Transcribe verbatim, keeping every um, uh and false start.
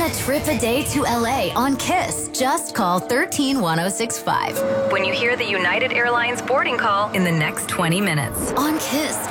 a trip a day to L A on Kiss. Just call one three one oh six five when you hear the United Airlines boarding call in the next twenty minutes. On Kiss.